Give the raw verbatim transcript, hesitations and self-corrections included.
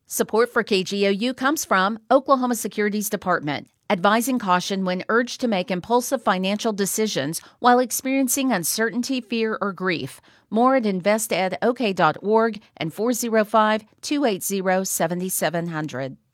Support for K G O U comes from Oklahoma Securities Department, advising caution when urged to make impulsive financial decisions while experiencing uncertainty, fear, or grief. More at invest ed o k dot org and four oh five, two eight zero, seven seven zero zero.